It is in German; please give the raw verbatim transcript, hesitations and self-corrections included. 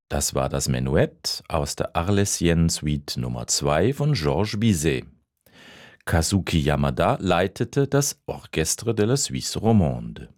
Das war das Menuett aus der Arlésienne Suite Nummer zwei von Georges Bizet. Kazuki Yamada leitete das Orchestre de la Suisse Romande.